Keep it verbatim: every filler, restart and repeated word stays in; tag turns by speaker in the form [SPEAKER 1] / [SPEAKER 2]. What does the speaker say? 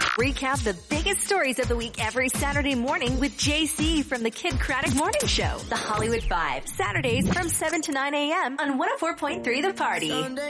[SPEAKER 1] Recap the biggest stories of the week every Saturday morning with J C from the Kid Craddock Morning Show. The Hollywood Five, Saturdays from seven to nine a.m. on one oh four point three The Party.